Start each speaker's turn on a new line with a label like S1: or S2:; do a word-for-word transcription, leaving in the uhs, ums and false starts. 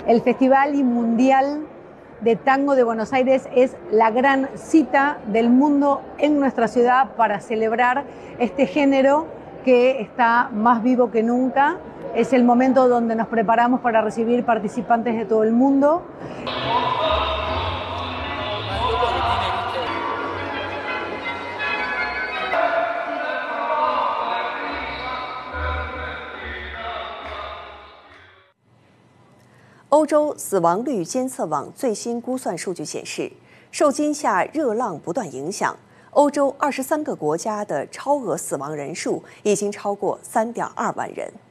S1: El Festival Mundial de Tango de Buenos Aires es la gran cita del mundo en nuestra ciudad para celebrar este género que está más vivo que nunca. Es el momento donde nos preparamos para recibir participantes de todo el mundo.
S2: 欧洲死亡率监测网最新估算数据显示，受今夏热浪不断影响，欧洲二十三个国家的超额死亡人数已经超过三点二万人。